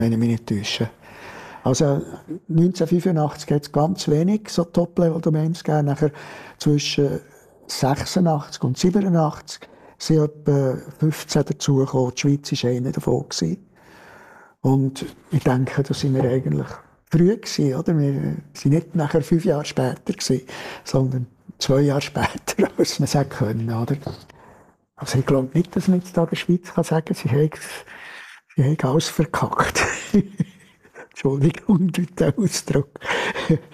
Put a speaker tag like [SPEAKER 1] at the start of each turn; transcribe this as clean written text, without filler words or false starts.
[SPEAKER 1] wenn ich mich nicht täusche. Also 1985 hat es ganz wenig so Top-Level-Domains gegeben. Nachher zwischen 86 und 87 sind etwa 15 dazugekommen. Die Schweiz war einer davon gewesen. Und ich denke, da sind wir eigentlich früh gewesen, oder? Wir sind nicht nachher 5 Jahre später gewesen, sondern 2 Jahre später, als man sagen können, oder? Also ich glaube nicht, dass man jetzt da der Schweiz kann sagen, sie haben alles verkackt. Entschuldigung, den Ausdruck.